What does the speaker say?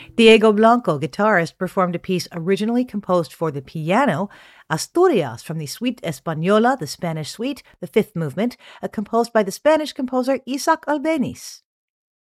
Diego Blanco, guitarist, performed a piece originally composed for the piano, Asturias, from the Suite Española, the Spanish Suite, the fifth movement, composed by the Spanish composer Isaac Albeniz.